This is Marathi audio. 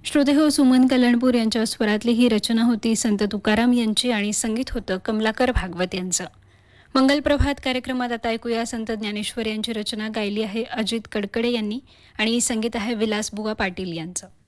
श्रोतेहो, सुमन कल्याणपूर यांच्या स्वरातली ही रचना होती संत तुकाराम यांची आणि संगीत होतं कमलाकर भागवत यांचं. मंगल प्रभात कार्यक्रमात आता ऐकूया संत ज्ञानेश्वर यांची रचना गायली आहे अजित कडकडे यांनी आणि संगीत आहे विलासबुवा पाटील यांचं.